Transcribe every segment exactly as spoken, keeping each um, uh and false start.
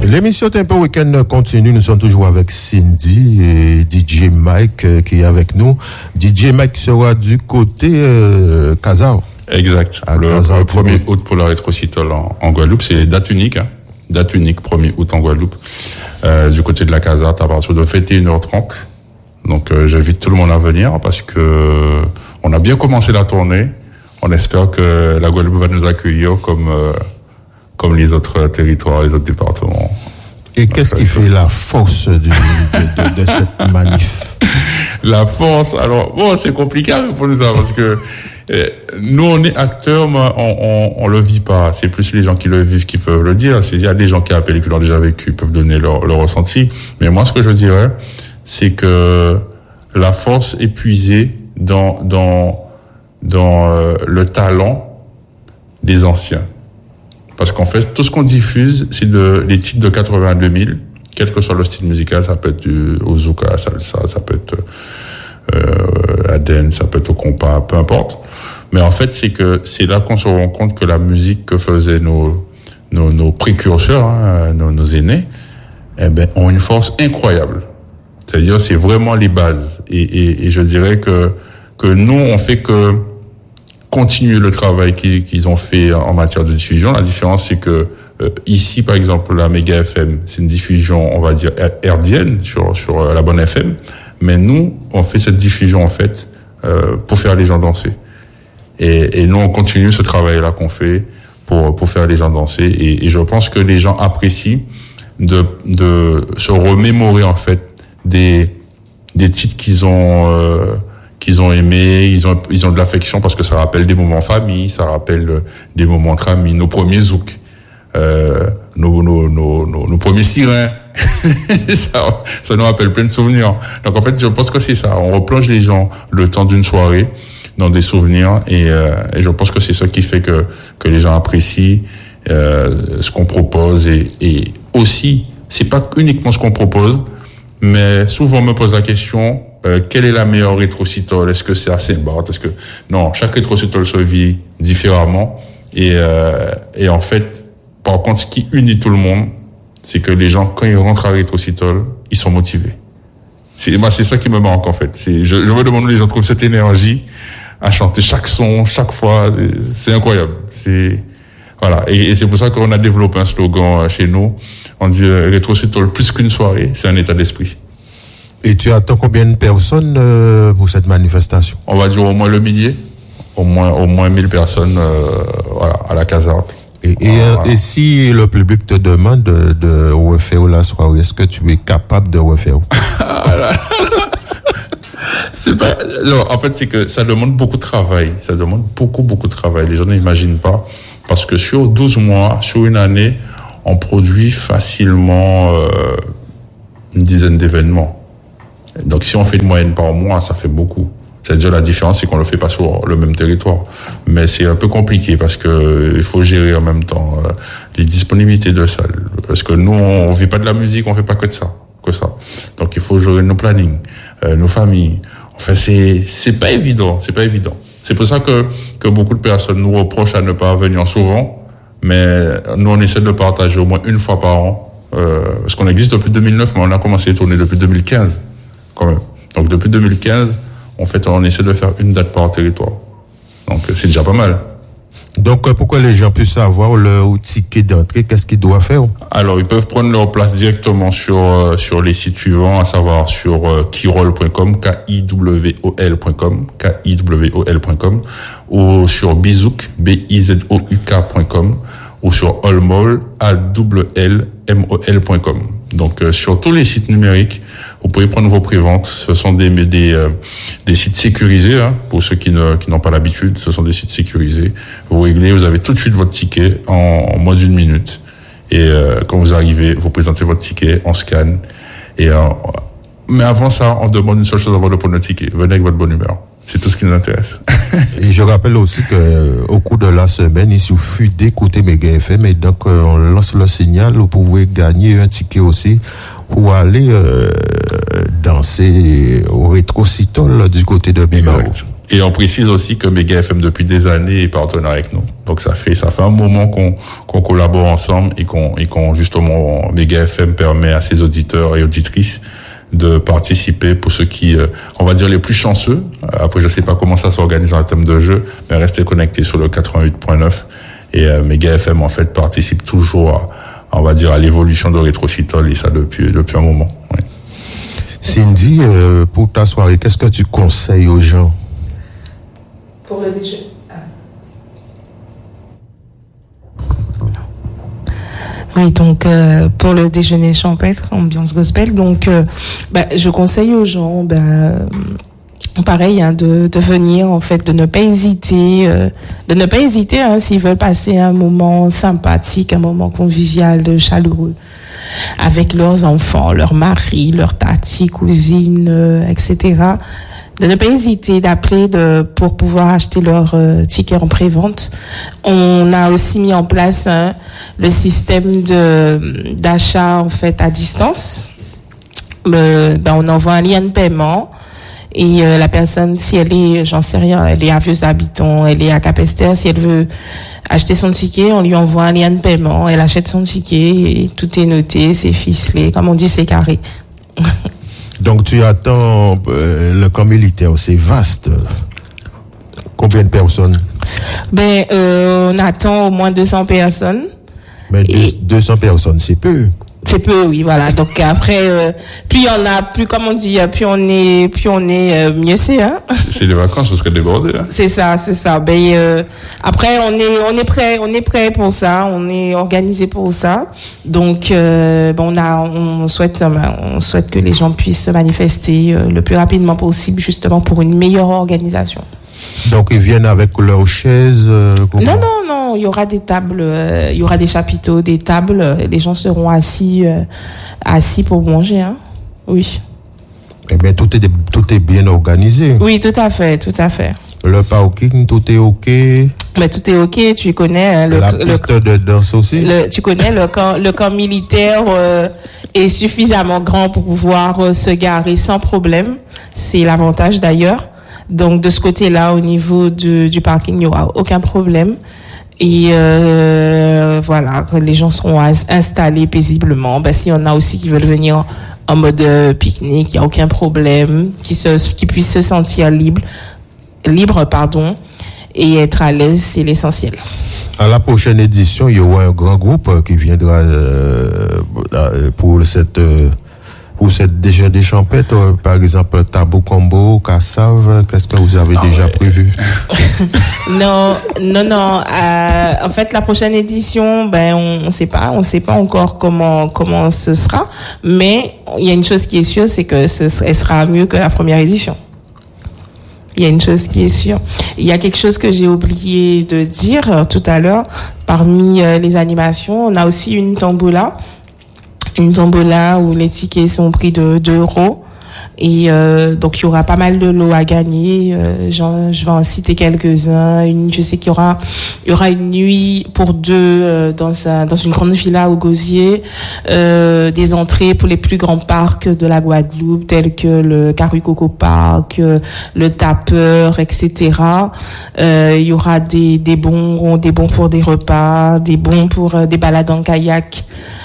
L'émission Tempo Weekend continue. Nous sommes toujours avec Cindy et D J Mike euh, qui est avec nous. D J Mike sera du côté euh, Kazao. Exact. À le, le premier août pour la rétrocitole en, en Guadeloupe, c'est date unique. Hein. Date unique, premier août en Guadeloupe. Euh, du côté de la Casa, à partir de vingt et une heures trente. Donc euh, j'invite tout le monde à venir parce que on a bien commencé la tournée. On espère que la Guadeloupe va nous accueillir comme euh, comme les autres territoires, les autres départements. Et donc, qu'est-ce qui fait la force du, de, de, de cette manif? La force, alors bon, c'est compliqué à répondre ça parce que eh, nous on est acteurs, mais on, on on le vit pas. C'est plus les gens qui le vivent qui peuvent le dire. C'est il y a des gens qui appellent et qui l'ont déjà vécu, peuvent donner leur leur ressenti. Mais moi, ce que je dirais, c'est que la force est puisée dans dans dans euh, le talent des anciens. Parce qu'en fait, tout ce qu'on diffuse, c'est de, les titres de quatre-vingt à deux mille, quel que soit le style musical, ça peut être du ouzouka, salsa, ça peut être euh, à dance, ça peut être au compas, peu importe. Mais en fait, c'est que c'est là qu'on se rend compte que la musique que faisaient nos nos, nos précurseurs, hein, nos, nos aînés, eh ben, ont une force incroyable. C'est-à-dire, c'est vraiment les bases. Et, et, et je dirais que que nous, on fait que continuer le travail qu'ils, qu'ils ont fait en matière de diffusion. La différence, c'est que euh, ici, par exemple, la Méga F M, c'est une diffusion, on va dire, hertzienne sur sur euh, la bonne F M. Mais nous, on fait cette diffusion en fait euh, pour faire les gens danser. Et, et nous, on continue ce travail-là qu'on fait pour pour faire les gens danser. Et, et je pense que les gens apprécient de de se remémorer en fait des des titres qu'ils ont euh, qu'ils ont aimé, ils ont ils ont de l'affection parce que ça rappelle des moments en famille, ça rappelle des moments entre amis, nos premiers zouks, euh, nos, nos nos nos nos premiers sirènes. ça, ça nous rappelle plein de souvenirs. Donc en fait, je pense que c'est ça. On replonge les gens le temps d'une soirée dans des souvenirs et, euh, et je pense que c'est ça qui fait que que les gens apprécient euh, ce qu'on propose et, et aussi c'est pas uniquement ce qu'on propose, mais souvent on me pose la question. Euh, quelle est la meilleure rétrocitole? Est-ce que c'est à Saint-Barth? Est-ce que non, chaque rétrocitole se vit différemment et euh, et en fait, par contre, ce qui unit tout le monde, c'est que les gens quand ils rentrent à rétrocitole, ils sont motivés. C'est moi, c'est ça qui me manque en fait. C'est je, je me demande où les gens trouvent cette énergie à chanter chaque son, chaque fois. C'est, c'est incroyable. C'est voilà et, et c'est pour ça qu'on a développé un slogan chez nous. On dit euh, rétrocitole plus qu'une soirée, c'est un état d'esprit. Et tu attends combien de personnes euh, pour cette manifestation? On va dire au moins le millier, au moins au moins mille personnes, euh, voilà, à la casarte. Et, et, voilà. Et si le public te demande de, de refaire la soirée, est-ce que tu es capable de refaire? C'est pas. Non, en fait, c'est que ça demande beaucoup de travail. Ça demande beaucoup beaucoup de travail. Les gens n'imaginent pas parce que sur douze mois, sur une année, on produit facilement euh, une dizaine d'événements. Donc, si on fait une moyenne par mois, ça fait beaucoup. C'est-à-dire, la différence, c'est qu'on le fait pas sur le même territoire. Mais c'est un peu compliqué parce que il faut gérer en même temps euh, les disponibilités de salles. Parce que nous, on vit pas de la musique, on fait pas que de ça, que ça. Donc, il faut gérer nos plannings, euh, nos familles. Enfin, c'est, c'est pas évident, c'est pas évident. C'est pour ça que, que beaucoup de personnes nous reprochent à ne pas venir souvent. Mais nous, on essaie de le partager au moins une fois par an. Euh, parce qu'on existe depuis deux mille neuf, mais on a commencé à tourner depuis deux mille quinze. Quand même. Donc depuis deux mille quinze, en fait, on essaie de faire une date par territoire. Donc c'est déjà pas mal. Donc pour que les gens puissent avoir leur ticket d'entrée, qu'est-ce qu'ils doivent faire? Alors ils peuvent prendre leur place directement sur euh, sur les sites suivants, à savoir sur euh, kiwol point com, K I W O L point com, K I W O L point com, ou sur bizouk, B I Z O U K point com, ou sur allmol, A L L M O L point com. Donc euh, sur tous les sites numériques, vous pouvez prendre vos préventes. Ce sont des des euh, des sites sécurisés, hein, pour ceux qui ne qui n'ont pas l'habitude. Ce sont des sites sécurisés. Vous réglez, vous avez tout de suite votre ticket en, en moins d'une minute. Et euh, quand vous arrivez, vous présentez votre ticket, on scanne. Et euh, mais avant ça, on demande une seule chose avant de prendre le ticket. Venez avec votre bonne humeur. C'est tout ce qui nous intéresse. Et je rappelle aussi que au cours de la semaine, il suffit d'écouter Méga F M et donc euh, on lance le signal. Vous pouvez gagner un ticket aussi pour aller euh, danser au rétrocitole du côté de Bimao. Exact. Et on précise aussi que Méga F M depuis des années est partenaire avec nous. Donc ça fait ça fait un moment qu'on qu'on collabore ensemble et qu'on et qu'on justement Méga F M permet à ses auditeurs et auditrices de participer pour ceux qui euh, on va dire les plus chanceux. Après je sais pas comment ça s'organise en termes de jeu, mais restez connectés sur le quatre-vingt-huit point neuf et euh, Méga F M en fait participe toujours à, on va dire à l'évolution de Rétrocitol et ça depuis depuis un moment. Oui. Cindy, euh, pour ta soirée, qu'est-ce que tu conseilles aux gens? Pour le déjeuner. Ah. Oui, donc euh, pour le déjeuner champêtre, ambiance gospel, donc euh, bah, je conseille aux gens, bah, euh, pareil, hein, de, de venir en fait, de ne pas hésiter, euh, de ne pas hésiter hein, s'ils veulent passer un moment sympathique, un moment convivial, chaleureux, avec leurs enfants, leurs maris, leurs tatis, cousines, euh, et cetera. De ne pas hésiter d'appeler de, pour pouvoir acheter leur euh, ticket en pré-vente. On a aussi mis en place hein, le système de d'achat en fait à distance. Euh, ben, on envoie un lien de paiement et euh, la personne, si elle est, j'en sais rien, elle est à Vieux-Habitants, elle est à Capesterre, si elle veut acheter son ticket, on lui envoie un lien de paiement, elle achète son ticket et tout est noté, c'est ficelé, comme on dit, c'est carré. Donc tu attends euh, le camp militaire, c'est vaste. Combien de personnes? Ben, euh, on attend au moins deux cents personnes. Mais Et... deux cents personnes, c'est peu. C'est peu, oui, voilà. Donc après, euh, plus on a, plus comme on dit, plus on est, plus on est, euh, mieux c'est, hein. C'est les vacances, on serait débordé. Hein. C'est ça, c'est ça. Ben euh, après, on est, on est prêt, on est prêt pour ça, on est organisé pour ça. Donc, euh, bon, on a, on souhaite, on souhaite que les gens puissent se manifester euh, le plus rapidement possible, justement pour une meilleure organisation. Donc ils viennent avec leurs chaises. Euh, non, non, non. Il y aura des tables, euh, il y aura des chapiteaux, des tables. Euh, les gens seront assis, euh, assis pour manger. Hein. Oui. Eh bien, tout est tout est bien organisé. Oui, tout à fait, tout à fait. Le parking, tout est ok. Mais tout est ok. Tu connais hein, le la le, piste de danse aussi. Le, tu connais le camp, le camp militaire euh, est suffisamment grand pour pouvoir euh, se garer sans problème. C'est l'avantage d'ailleurs. Donc de ce côté-là, au niveau du, du parking, il n'y aura aucun problème. Et euh, voilà, les gens seront installés paisiblement. Ben, s'il y en a aussi qui veulent venir en mode euh, pique-nique, il n'y a aucun problème. Qui se, qui puissent se sentir libre, libre, pardon, et être à l'aise, c'est l'essentiel. À la prochaine édition, il y aura un grand groupe qui viendra euh, pour cette euh, pour cette déjeuner champêtre, euh, par exemple Tabou Combo, Kassav, qu'est-ce que vous avez ah déjà ouais. prévu? Non, non, non. Euh, en fait, la prochaine édition, ben, on ne sait pas, on sait pas encore comment comment ce sera, mais il y a une chose qui est sûre, c'est que ce elle sera mieux que la première édition. Il y a une chose qui est sûre. Il y a quelque chose que j'ai oublié de dire euh, tout à l'heure. Parmi euh, les animations, on a aussi une tombola. Une tombola où les tickets sont pris de deux euros. Et euh, donc, il y aura pas mal de lots à gagner. Euh, genre, je vais en citer quelques-uns. Une, je sais qu'il y aura, il y aura une nuit pour deux euh, dans, un, dans une grande villa au Gosier. Euh, des entrées pour les plus grands parcs de la Guadeloupe, tels que le Carucoco Park, euh, le Tapeur, et cetera. Euh, il y aura des, des bons, des bons pour des repas, des bons pour euh, des balades en kayak.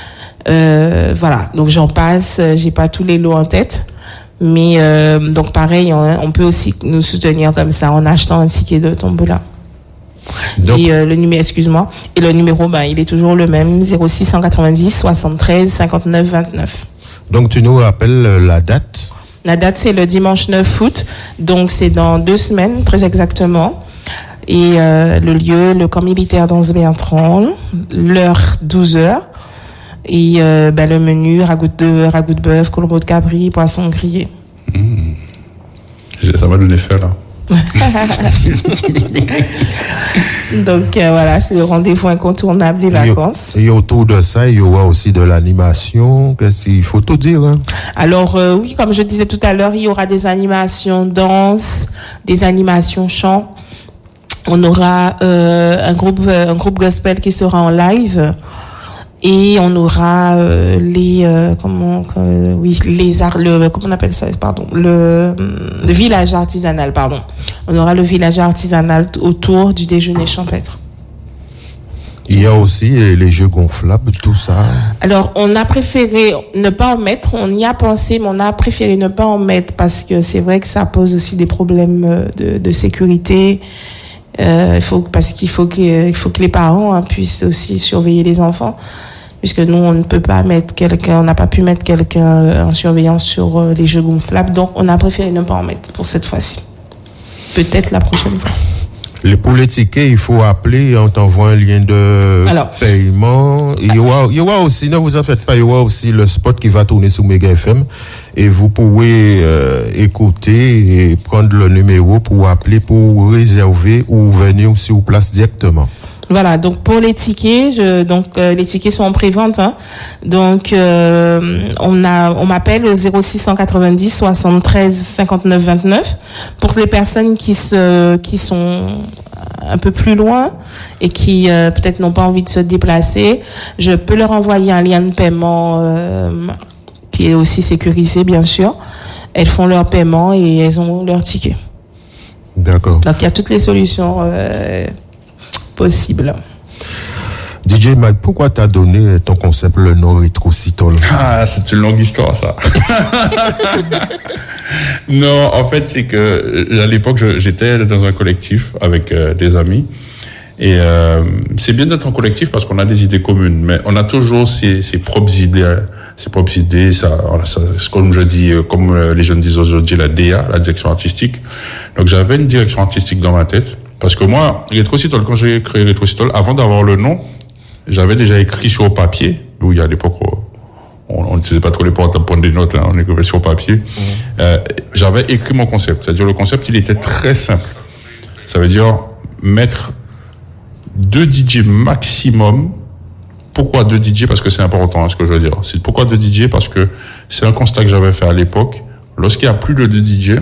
Euh, voilà. Donc, j'en passe. J'ai pas tous les lots en tête. Mais euh, donc pareil, on, on peut aussi nous soutenir comme ça en achetant un ticket de tombola. Donc, et euh, le numéro, excuse-moi, et le numéro, ben, il est toujours le même, zéro six cent quatre-vingt-dix soixante-treize cinquante-neuf vingt-neuf. Donc tu nous rappelles la date? La date, c'est le dimanche neuf août, donc c'est dans deux semaines, très exactement. Et euh, le lieu, le camp militaire d'Anse-Bertrand, l'heure douze heures. Et euh, ben, le menu, ragoût de, ragoût de bœuf, colombo de cabri, poisson grillé. Mmh. Ça m'a donné faim, là. Donc euh, voilà, c'est le rendez-vous incontournable des vacances. Et autour de ça, il y aura aussi de l'animation. Qu'est-ce qu'il faut tout dire, hein? Alors euh, oui, comme je disais tout à l'heure, il y aura des animations danse, des animations chant. On aura euh, un groupe, un groupe gospel qui sera en live. Et on aura euh, les euh, comment euh, oui les arts le comment on appelle ça pardon le, le village artisanal pardon on aura le village artisanal autour du déjeuner champêtre. Il y a aussi les jeux gonflables, tout ça. Alors on a préféré ne pas en mettre, on y a pensé mais on a préféré ne pas en mettre parce que c'est vrai que ça pose aussi des problèmes de, de sécurité. Euh, il faut parce qu'il faut que il faut que les parents hein, puissent aussi surveiller les enfants. Puisque nous, on ne peut pas mettre quelqu'un, on n'a pas pu mettre quelqu'un en surveillance sur les jeux gonflables, donc on a préféré ne pas en mettre pour cette fois-ci. Peut-être la prochaine fois. Les, pour les tickets, il faut appeler, on t'envoie un lien de Alors, paiement. Il y aura, il y aura aussi, ne vous en faites pas, il y aura aussi le spot qui va tourner sur Mega F M et vous pouvez euh, écouter et prendre le numéro pour appeler, pour réserver ou venir sur place directement. Voilà, donc pour les tickets, je, donc euh, les tickets sont en pré-vente. Hein. Donc euh, on a, on m'appelle au zéro six cent quatre-vingt-dix soixante-treize cinquante-neuf vingt-neuf pour les personnes qui se, qui sont un peu plus loin et qui euh, peut-être n'ont pas envie de se déplacer. Je peux leur envoyer un lien de paiement euh, qui est aussi sécurisé, bien sûr. Elles font leur paiement et elles ont leur ticket. D'accord. Donc il y a toutes les solutions. Euh, possible. D J Mike, pourquoi t'as donné ton concept le nom Rétrocitol? Ah, c'est une longue histoire, ça. Non, en fait, c'est que à l'époque, je, j'étais dans un collectif avec euh, des amis. Et euh, c'est bien d'être en collectif parce qu'on a des idées communes, mais on a toujours ses, ses propres idées, ses propres idées. Ça, ça, comme je dis, comme les jeunes disent aujourd'hui, la D A, la direction artistique. Donc j'avais une direction artistique dans ma tête. Parce que moi, Rétrocitol, quand j'ai créé Rétrocitol, avant d'avoir le nom, j'avais déjà écrit sur papier, où il y a à l'époque, on n'utilisait pas trop les portables pour prendre des notes, là, on écrivait sur papier. Mmh. Euh, j'avais écrit mon concept. C'est-à-dire, le concept, il était très simple. Ça veut dire mettre deux D J maximum. Pourquoi deux D J? Parce que c'est important, hein, ce que je veux dire. C'est pourquoi deux D J? Parce que c'est un constat que j'avais fait à l'époque. Lorsqu'il y a plus de deux D J,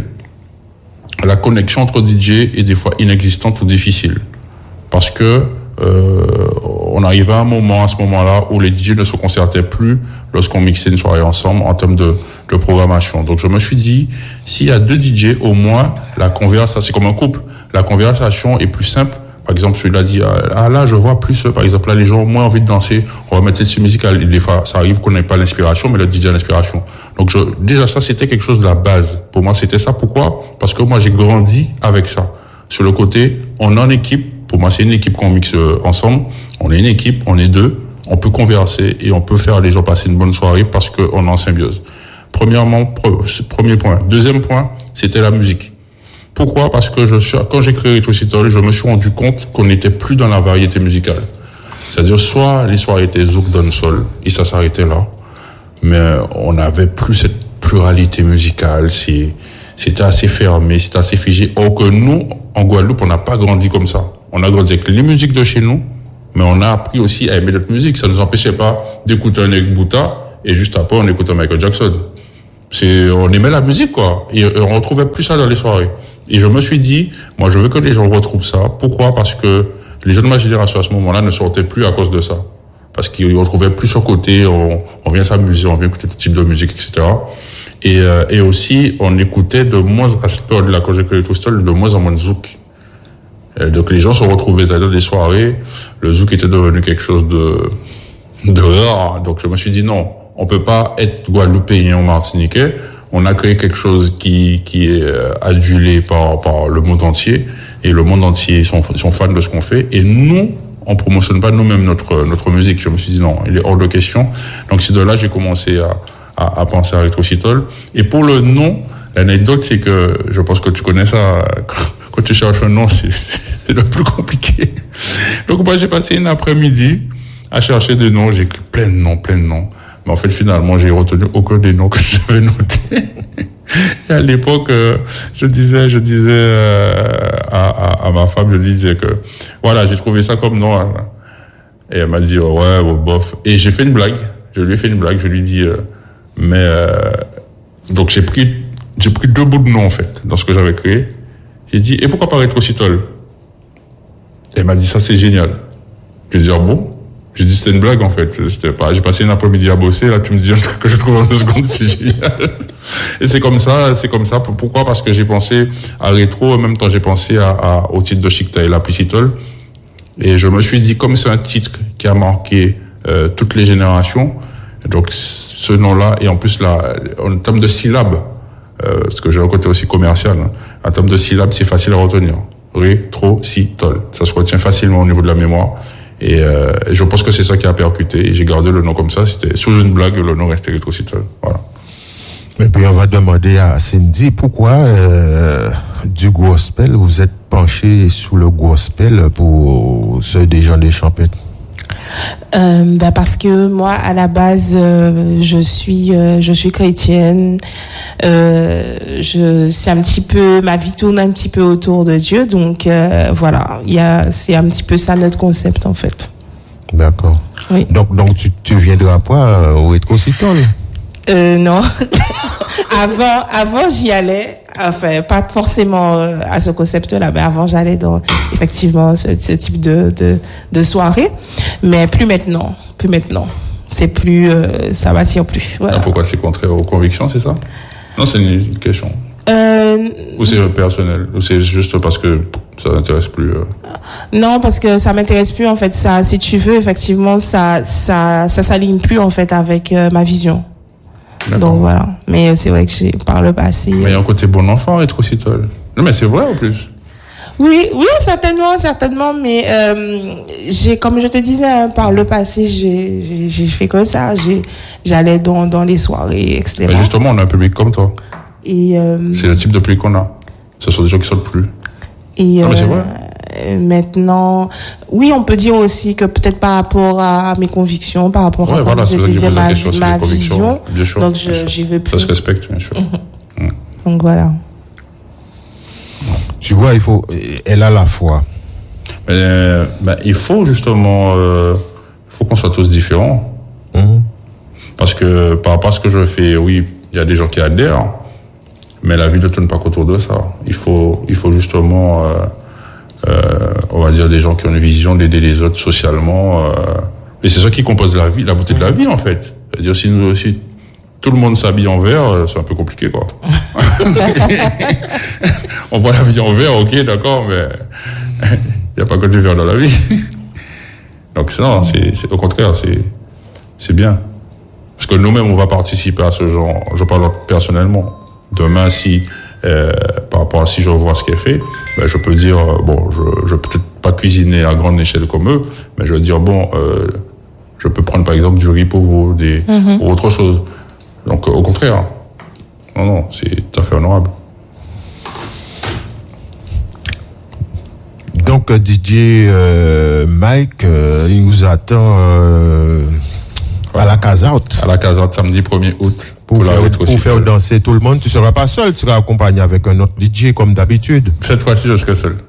la connexion entre D J est des fois inexistante ou difficile. Parce que euh, on arrivait à un moment, à ce moment-là, où les D J ne se concertaient plus lorsqu'on mixait une soirée ensemble en termes de, de programmation. Donc je me suis dit, s'il y a deux D J, au moins, la conversation, c'est comme un couple, la conversation est plus simple. Par exemple, celui-là dit, ah là, je vois plus, par exemple, là, les gens ont moins envie de danser, on va mettre cette musique, et des fois, ça arrive qu'on n'ait pas l'inspiration, mais le D J a l'inspiration. Donc, je, déjà, ça, c'était quelque chose de la base. Pour moi, c'était ça. Pourquoi? Parce que moi, j'ai grandi avec ça. Sur le côté, on est en équipe. Pour moi, c'est une équipe qu'on mixe ensemble. On est une équipe, on est deux. On peut converser et on peut faire les gens passer une bonne soirée parce qu'on est en symbiose. Premièrement, premier point. Deuxième point, c'était la musique. Pourquoi? Parce que je suis, quand j'ai créé Rétrocitol, je me suis rendu compte qu'on n'était plus dans la variété musicale. C'est-à-dire, soit les soirées étaient zouk dancehall, et ça s'arrêtait là, mais on n'avait plus cette pluralité musicale, c'est, c'était assez fermé, c'était assez figé. Or que nous, en Guadeloupe, on n'a pas grandi comme ça. On a grandi avec les musiques de chez nous, mais on a appris aussi à aimer notre musique. Ça ne nous empêchait pas d'écouter un Eric Bouta, et juste après, on écoutait Michael Jackson. C'est, on aimait la musique, quoi. Et on retrouvait plus ça dans les soirées. Et je me suis dit, moi, je veux que les gens retrouvent ça. Pourquoi? Parce que les jeunes de ma génération, à ce moment-là, ne sortaient plus à cause de ça. Parce qu'ils retrouvaient plus ce côté, on, on vient s'amuser, on vient écouter tout type de musique, et cetera. Et, euh, et aussi, on écoutait de moins, à cette période-là, quand j'ai créé tout seul, de moins en moins de zouk. Et donc, les gens se retrouvaient dans des soirées. Le zouk était devenu quelque chose de, de rare. Donc, je me suis dit, non, on peut pas être guadeloupéen ou martiniquais. On a créé quelque chose qui, qui est adulé par, par le monde entier. Et le monde entier sont, sont fans de ce qu'on fait. Et nous, on promotionne pas nous-mêmes notre, notre musique. Je me suis dit non, il est hors de question. Donc c'est de là que j'ai commencé à, à, à penser à Rétrocitol. Et pour le nom, l'anecdote, c'est que, je pense que tu connais ça, quand tu cherches un nom, c'est, c'est le plus compliqué. Donc moi, j'ai passé une après-midi à chercher des noms. J'ai écrit plein de noms, plein de noms. Mais en fait, finalement, j'ai retenu aucun des noms que j'avais notés. Et à l'époque, euh, je disais, je disais euh, à, à, à ma femme, je disais que, voilà, j'ai trouvé ça comme nom. Hein. Et elle m'a dit, oh, ouais, oh, bof. Et j'ai fait une blague. Je lui ai fait une blague. Je lui ai dit, euh, mais euh, donc j'ai pris, j'ai pris deux bouts de nom en fait dans ce que j'avais créé. J'ai dit, et pourquoi pas Rétrocitol? Et elle m'a dit, ça c'est génial. Je lui ai dit, ah bon? J'ai dit c'était une blague en fait. C'était pas. J'ai passé une après-midi à bosser. Là, tu me dis un truc que je trouve en deux secondes, c'est génial. Et c'est comme ça, c'est comme ça. Pourquoi? Parce que j'ai pensé à rétro. En même temps, j'ai pensé à, à au titre de Chicta et la Piscitole. Et je me suis dit, comme c'est un titre qui a marqué euh, toutes les générations, donc ce nom-là, et en plus là, en termes de syllabes, euh, parce que j'ai un côté aussi commercial, hein, en termes de syllabes, c'est facile à retenir. Rétro-Citole. Ça se retient facilement au niveau de la mémoire. Et euh, je pense que c'est ça qui a percuté. Et j'ai gardé le nom comme ça. C'était sous une blague, le nom restait Rétro-Citole. Voilà. Et puis on va demander à Cindy pourquoi euh, du gospel, vous êtes penché sous le gospel pour ceux des gens des champettes. Euh, bah parce que moi à la base euh, je suis euh, je suis chrétienne, euh, je c'est un petit peu ma vie tourne un petit peu autour de Dieu, donc euh, voilà, il y a c'est un petit peu ça notre concept en fait. D'accord. Oui. Donc donc tu tu viendras pas au Rétro-Citole? Euh, non. avant, avant, j'y allais. Enfin, pas forcément euh, à ce concept-là, mais avant, j'allais dans, effectivement, ce, ce type de, de, de soirée. Mais plus maintenant. Plus maintenant. C'est plus, euh, ça m'attire plus. Voilà. Ah, pourquoi c'est contraire aux convictions, c'est ça? Non, c'est une question. Euh, Ou c'est personnel? Ou c'est juste parce que ça n'intéresse plus? Euh... Non, parce que ça m'intéresse plus, en fait. Ça, si tu veux, effectivement, ça, ça, ça s'aligne plus, en fait, avec euh, ma vision. D'accord. Donc voilà, mais c'est vrai que j'ai par le passé. Mais il y a un côté bon enfant, Rétro-Citole. Non, mais c'est vrai en plus. Oui, oui, certainement, certainement, mais euh, j'ai, comme je te disais, hein, par le passé, j'ai, j'ai, j'ai fait comme ça. J'ai, j'allais dans dans les soirées, et cetera. Mais justement, on a un public comme toi. Et euh, c'est le type de public qu'on a. Ce sont des gens qui sortent plus. Et ah, mais c'est vrai. Euh, maintenant, oui, on peut dire aussi que peut-être par rapport à mes convictions, par rapport ouais, à voilà, je disais ma, question, ma vision, bien sûr, donc bien je, sûr. j'y veux plus. Ça se respecte, bien sûr. Mm-hmm. Mm. Donc voilà. Tu vois, il faut, elle a la foi. Mais, ben, il faut justement, euh, il faut qu'on soit tous différents. Mm-hmm. Parce que par rapport à ce que je fais, oui, il y a des gens qui adhèrent, mais la vie ne tourne pas qu'autour de ça. Il faut, il faut justement, euh, euh, on va dire, des gens qui ont une vision d'aider les autres socialement. Euh, et c'est ça qui compose la vie, la beauté de la vie, en fait. C'est-à-dire, si nous aussi, tout le monde s'habille en vert, c'est un peu compliqué, quoi. On voit la vie en vert, ok, d'accord, mais il n'y a pas que du vert dans la vie. Donc, non, c'est, c'est, au contraire, c'est, c'est bien. Parce que nous-mêmes, on va participer à ce genre. Je parle personnellement. Demain, si, euh, par rapport à si je vois ce qui est fait, ben, je peux dire, euh, bon, je, je peux peut-être pas cuisiner à grande échelle comme eux, mais je veux dire, bon, euh, je peux prendre par exemple du riz pour vous, des, mm-hmm. ou autre chose. Donc, euh, au contraire. Non, non, c'est tout à fait honorable. Donc, D J euh, Mike, euh, il nous attend euh, ouais. à la Casout. À la Casout, samedi premier août. Pour, pour, faire, la pour faire danser tout le monde. Tu ne seras pas seul, tu seras accompagné avec un autre D J comme d'habitude. Cette fois-ci, je serai seul.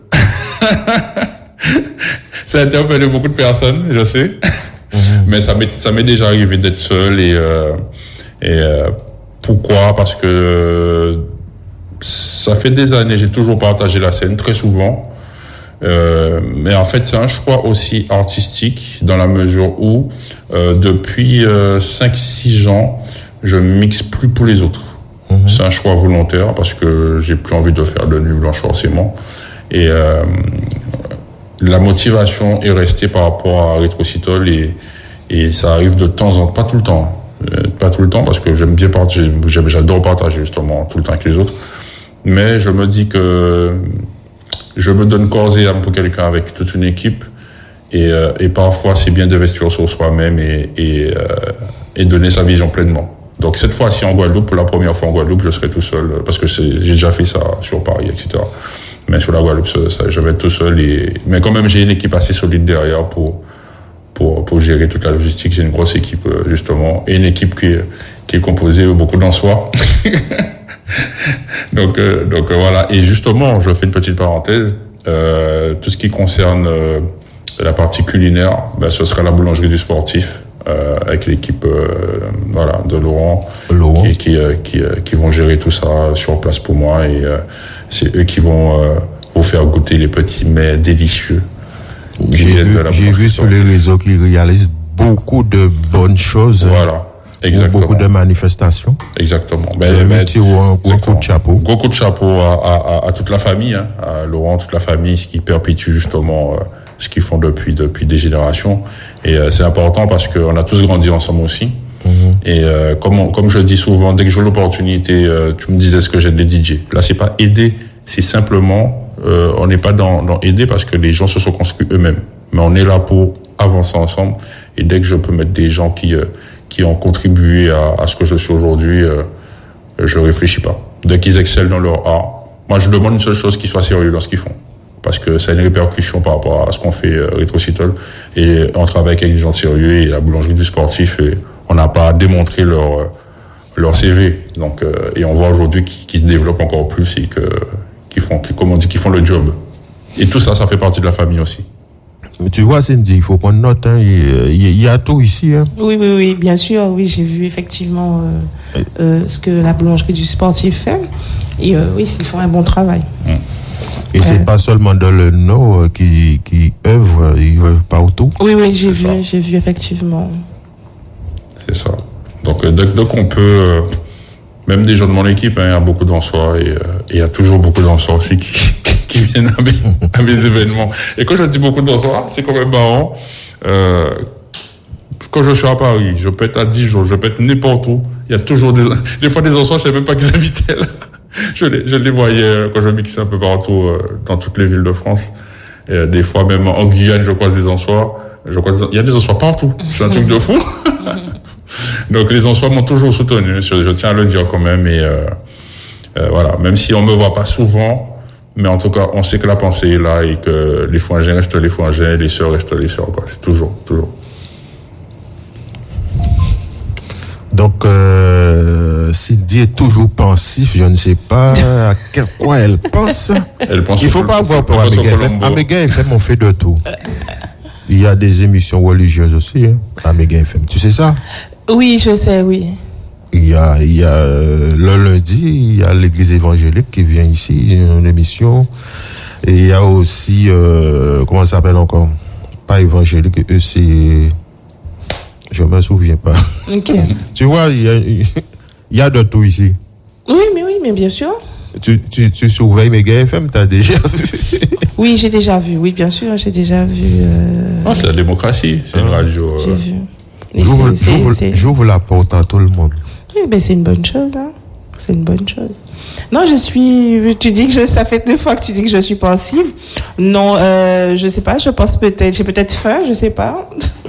Ça a interpellé beaucoup de personnes, je sais. Mm-hmm. Mais ça m'est, ça m'est déjà arrivé d'être seul et, euh, et euh, pourquoi? Parce que euh, ça fait des années, j'ai toujours partagé la scène, très souvent. Euh, mais en fait, c'est un choix aussi artistique dans la mesure où, euh, depuis euh, cinq six ans, je mixe plus pour les autres. Mmh. C'est un choix volontaire parce que j'ai plus envie de faire de nuit blanche forcément. Et euh, la motivation est restée par rapport à Rétro-Citole et, et ça arrive de temps en temps, pas tout le temps, euh, pas tout le temps parce que j'aime bien partager, j'aime, j'adore partager justement tout le temps avec les autres. Mais je me dis que je me donne corps et âme pour quelqu'un avec toute une équipe et, euh, et parfois c'est bien d'investir sur soi-même et, et, euh, et donner sa vision pleinement. Donc cette fois-ci en Guadeloupe, pour la première fois en Guadeloupe, je serai tout seul parce que c'est, j'ai déjà fait ça sur Paris, et cetera. Mais sur la Guadeloupe, ça, ça, je vais être tout seul. Et, mais quand même, j'ai une équipe assez solide derrière pour pour pour gérer toute la logistique. J'ai une grosse équipe justement et une équipe qui est qui est composée beaucoup d'Ansois. donc euh, donc euh, voilà. Et justement, je fais une petite parenthèse. Euh, tout ce qui concerne euh, la partie culinaire, ben, ce sera la boulangerie du sportif. Euh, avec l'équipe euh, voilà de Laurent, Laurent. qui qui, euh, qui, euh, qui vont gérer tout ça sur place pour moi et euh, c'est eux qui vont euh, vous faire goûter les petits mets délicieux. J'ai vu, j'ai vu sur les réseaux qu'ils réalisent beaucoup de bonnes choses. Voilà. Exactement. Beaucoup de manifestations. Exactement. Ben, ben, tu vois, un gros coup de chapeau. Gros coup de chapeau à, à, à toute la famille, hein, à Laurent, toute la famille, ce qui perpétue justement euh, ce qu'ils font depuis depuis des générations. Et euh, c'est important parce qu'on a tous grandi ensemble aussi. Mm-hmm. Et euh, comme on, comme je dis souvent, dès que j'ai l'opportunité, euh, tu me disais ce que j'aide les D J. Là, c'est pas aider, c'est simplement, euh, on n'est pas dans, dans aider parce que les gens se sont construits eux-mêmes. Mais on est là pour avancer ensemble. Et dès que je peux mettre des gens qui euh, qui ont contribué à, à ce que je suis aujourd'hui, euh, je réfléchis pas. Dès qu'ils excellent dans leur art, moi je demande une seule chose, qu'ils soient sérieux dans ce qu'ils font. Parce que ça a une répercussion par rapport à ce qu'on fait euh, Rétrocital. Et on travaille avec des gens sérieux et la boulangerie du sportif, et on n'a pas démontré leur euh, leur C V. Donc euh, et on voit aujourd'hui qu'ils, qu'ils se développent encore plus et que qu'ils font, qu'ils, comme on dit, qu'ils font le job. Et tout ça, ça fait partie de la famille aussi. Tu vois, Cindy, il faut prendre note. Hein. Il, y a, il y a tout ici. Hein. Oui, oui, oui, bien sûr. Oui, j'ai vu effectivement euh, euh, ce que la boulangerie du sportif fait. Et euh, oui, ils font un bon travail. Mmh. Et euh, c'est pas seulement dans le Nord qui qui œuvrent, ils œuvrent partout. Oui, oui, j'ai vu, ça. j'ai vu effectivement. C'est ça. Donc dès, dès qu'on peut, euh, même des gens de mon équipe, hein, il y a beaucoup d'Ansois et euh, il y a toujours beaucoup d'Ansois aussi qui qui viennent à mes, à mes événements. Et quand je dis beaucoup d'Ansois, c'est quand même marrant. Euh, quand je suis à Paris, je peux être à Dijon, je peux être n'importe où. Il y a toujours des, des fois des Ansois, je sais même pas qu'ils habitaient là. Je les, je les voyais quand je mixais un peu partout, euh, dans toutes les villes de France. Et euh, des fois, même en Guyane, je croise des Ansois. Je croise, il y a des Ansois partout. C'est un truc de fou. Donc, les Ansois m'ont toujours soutenu. Je, je tiens à le dire quand même. Et, euh, euh, voilà. Même si on me voit pas souvent, mais en tout cas, on sait que la pensée est là et que les Fouangins restent les Fouangins, les sœurs restent les sœurs, quoi. C'est toujours, toujours. Donc, euh, Cindy est toujours pensif. Je ne sais pas à quel quoi elle pense. Elle pense. Il faut pas avoir pour Améga F M. Améga F M, on fait de tout. Il y a des émissions religieuses aussi, hein, Améga F M. Tu sais ça? Oui, je sais, oui. Il y a, il y a euh, le lundi, il y a l'église évangélique qui vient ici, une émission. Et il y a aussi, euh, comment ça s'appelle encore? Pas évangélique, eux, c'est... Je me souviens pas. Ok. Tu vois, il y a, il y a de tout ici. Oui, mais oui, mais bien sûr. Tu, tu, tu surveilles Méga F M, t'as déjà vu? Oui, j'ai déjà vu. Oui, bien sûr, j'ai déjà vu. Euh... Oh, c'est la démocratie. C'est ah. une radio. Euh... J'ai vu. J'ouvre, c'est, j'ouvre, c'est... j'ouvre la porte à tout le monde. Oui, ben c'est une bonne chose, hein. C'est une bonne chose. Non, je suis. Tu dis que je. Ça fait deux fois que tu dis que je suis pensive. Non, euh, je sais pas. Je pense peut-être. J'ai peut-être faim. Je sais pas.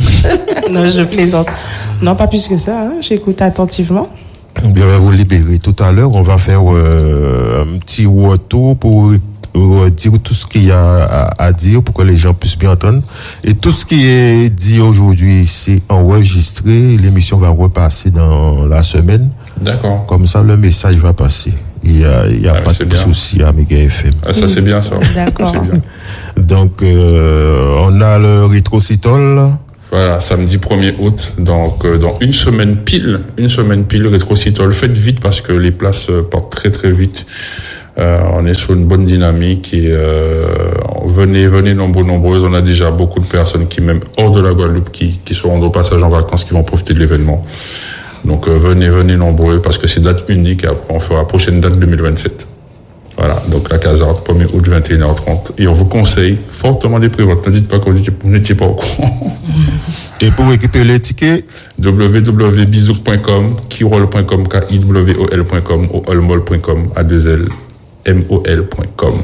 Non, je plaisante. Non, pas plus que ça. Hein. J'écoute attentivement. Bien, on va vous libérer tout à l'heure. On va faire euh, un petit retour pour euh, dire tout ce qu'il y a à, à dire pour que les gens puissent bien entendre. Et tout ce qui est dit aujourd'hui, c'est enregistré. L'émission va repasser dans la semaine. D'accord. Comme ça, le message va passer. Il n'y a, il y a ah, pas de bien. souci à Méga F M. Ah, ça, c'est bien, ça. D'accord. C'est bien. Donc, euh, on a le Rétrocital. Voilà, samedi premier août. Donc, euh, dans une semaine pile, une semaine pile, Rétrocital. Faites vite parce que les places euh, partent très, très vite. Euh, on est sur une bonne dynamique et euh, venez, venez nombreux, nombreuses. On a déjà beaucoup de personnes qui, même hors de la Guadeloupe, qui, qui seront au passage en vacances, qui vont profiter de l'événement. Donc euh, venez, venez nombreux parce que c'est date unique et après on fera la prochaine date deux mille vingt-sept. Voilà, donc la Casarde, premier août, vingt et une heures trente. Et on vous conseille fortement des préventes. Ne dites pas que vous n'étiez pas au courant. Et pour récupérer les tickets, w w w point bizouk point com, kirol point com, K I W O L point com, ou olmol point com, A deux L M O L point com.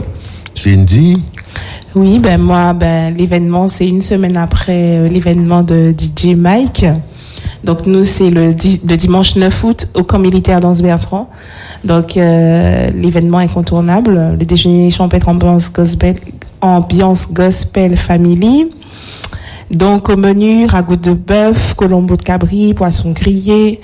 Cindy? Oui, ben moi, ben l'événement, c'est une semaine après euh, l'événement de D J Mike. Donc nous, c'est le, di- le dimanche neuf août au camp militaire d'Anse-Bertrand. Donc euh, l'événement incontournable, le déjeuner champêtre ambiance gospel, ambiance gospel family. Donc au menu, ragoût de bœuf, colombo de cabri, poisson grillé,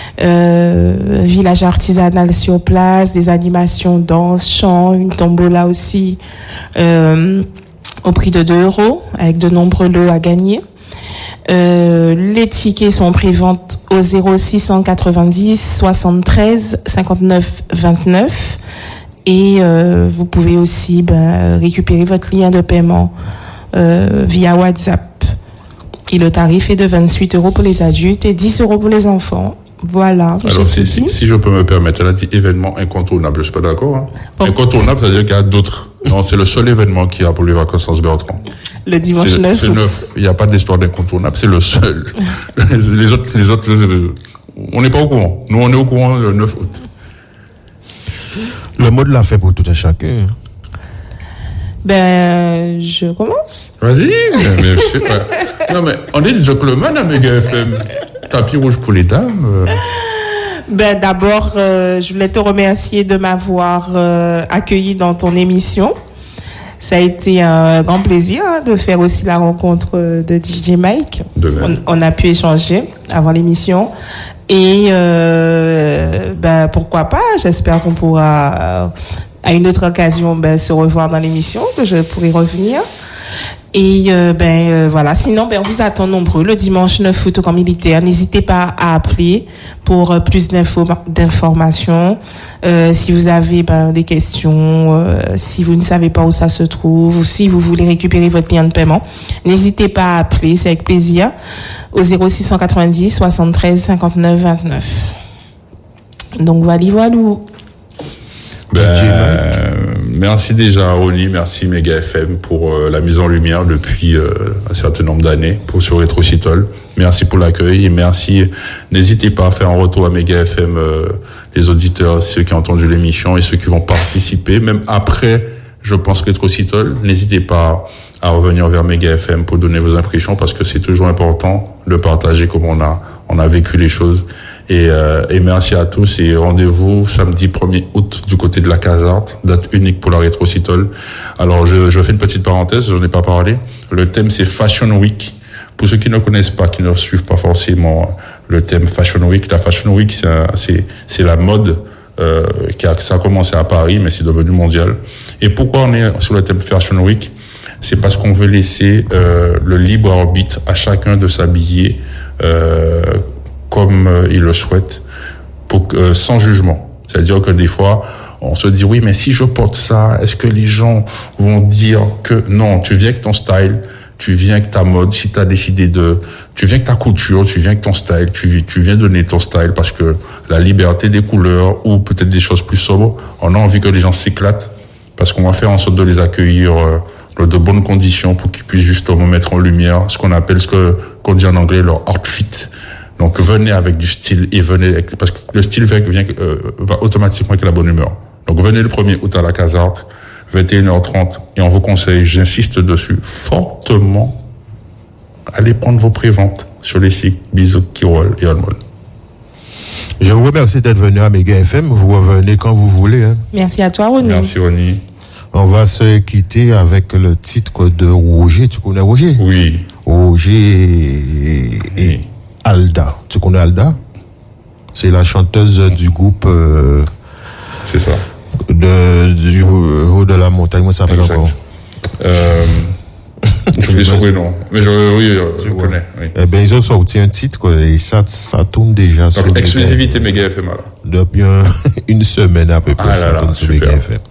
euh, village artisanal sur place, des animations, danse, chant, une tombola aussi, euh, au prix de deux euros, avec de nombreux lots à gagner. Euh, les tickets sont en pré-vente au zéro six cent quatre-vingt-dix soixante-treize cinquante-neuf vingt-neuf et euh, vous pouvez aussi ben, récupérer votre lien de paiement euh, via WhatsApp. Et le tarif est de vingt-huit euros pour les adultes et dix euros pour les enfants. Voilà. Alors, si, si, si je peux me permettre, elle a dit événement incontournable. Je suis pas d'accord. Hein. Bon. Incontournable, c'est-à-dire qu'il y a d'autres. Non, c'est le seul événement qu'il y a pour les vacances Bertrand. Le dimanche neuf août. Il n'y a pas d'histoire d'incontournable, c'est le seul. les autres, les autres, on n'est pas au courant. Nous, on est au courant le neuf août. Le mot de la fin pour tout un chacun. Ben, je commence. Vas-y. Mais, mais je sais pas. Non, mais on est des gentlemen à Méga F M. Tapis rouge pour les dames. Ben, d'abord, euh, je voulais te remercier de m'avoir euh, accueilli dans ton émission. Ça a été un grand plaisir hein, de faire aussi la rencontre de D J Mike. De même. On, on a pu échanger avant l'émission. Et euh, ben, pourquoi pas, j'espère qu'on pourra, euh, à une autre occasion, ben, se revoir dans l'émission, que je pourrai revenir. Et euh, ben euh, voilà, sinon ben on vous attend nombreux le dimanche neuf août au camp militaire. N'hésitez pas à appeler pour euh, plus d'infos, d'informations. Euh, si vous avez ben, des questions, euh, si vous ne savez pas où ça se trouve, ou si vous voulez récupérer votre lien de paiement, n'hésitez pas à appeler, c'est avec plaisir, au zéro six cent quatre-vingt-dix soixante-treize cinquante-neuf vingt-neuf. Donc voilà, voilà. Ben, euh, merci déjà Ronnie, merci Méga F M pour euh, la mise en lumière depuis euh, un certain nombre d'années pour sur Rétrocitol. Merci pour l'accueil et merci. N'hésitez pas à faire un retour à Méga F M, euh, les auditeurs, ceux qui ont entendu l'émission et ceux qui vont participer, même après, je pense Rétrocitol. N'hésitez pas à revenir vers Méga F M pour donner vos impressions parce que c'est toujours important de partager comment on a on a vécu les choses. Et, euh, et merci à tous et rendez-vous samedi premier août du côté de la Casarte, date unique pour la Rétrocitol. Alors je, je fais une petite parenthèse, j'en ai pas parlé. Le thème c'est Fashion Week. Pour ceux qui ne connaissent pas, qui ne suivent pas forcément le thème Fashion Week, la Fashion Week c'est un, c'est, c'est la mode euh, qui a ça a commencé à Paris mais c'est devenu mondial. Et pourquoi on est sur le thème Fashion Week? C'est parce qu'on veut laisser euh, le libre arbitre à chacun de s'habiller euh, comme euh, il le souhaite, pour, euh, sans jugement. C'est-à-dire que des fois, on se dit, oui, mais si je porte ça, est-ce que les gens vont dire que non, tu viens avec ton style, tu viens avec ta mode, si tu as décidé de, tu viens avec ta couture, tu viens avec ton style, tu, tu viens donner ton style parce que la liberté des couleurs ou peut-être des choses plus sobres, on a envie que les gens s'éclatent parce qu'on va faire en sorte de les accueillir euh, dans de bonnes conditions pour qu'ils puissent justement mettre en lumière ce qu'on appelle, ce que, qu'on dit en anglais, leur outfit. Donc venez avec du style et venez avec, parce que le style vient, vient euh, va automatiquement avec la bonne humeur. Donc venez le premier août à la Casarte, vingt et une heures trente, et on vous conseille, j'insiste dessus fortement, allez prendre vos préventes sur les sites Bisou, Kirol et Olmol. Je vous remercie d'être venu à Méga F M. Vous revenez quand vous voulez. Hein. Merci à toi, Ronnie. Merci, Ronnie. On va se quitter avec le titre de Roger. Tu connais Roger? Oui. Roger et, et oui. Alda. Tu connais Alda? C'est la chanteuse du groupe. Euh, c'est ça. De, du haut de la montagne. Comment ça s'appelle encore? Euh, J'oublie son prénom. Mais je, oui, je le connais. Oui. Eh ben, ils ont sorti un titre, quoi, et ça, ça tourne déjà. Donc, sur exclusivité Méga F M, alors. Depuis un, une semaine à peu près, ah ça là là, tourne sur super. Méga F M.